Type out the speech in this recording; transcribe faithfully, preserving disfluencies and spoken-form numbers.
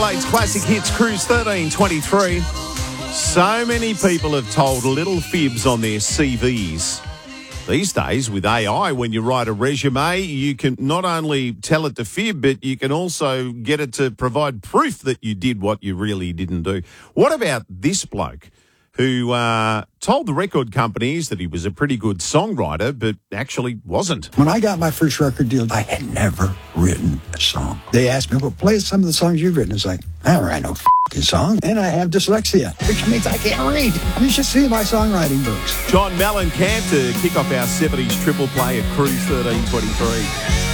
It's Classic Hits Cruise thirteen twenty-three. So many people have told little fibs on their C Vs. These days, with A I, when you write a resume, you can not only tell it to fib, but you can also get it to provide proof that you did what you really didn't do. What about this bloke who uh, told the record companies that he was a pretty good songwriter, but actually wasn't? When I got my first record deal, I had never written a song. They asked me, well, play some of the songs you've written. It's like, I don't write no f***ing song. And I have dyslexia, which means I can't read. You should see my songwriting books. John Mellencamp to kick off our seventies triple play at Cruise thirteen twenty-three.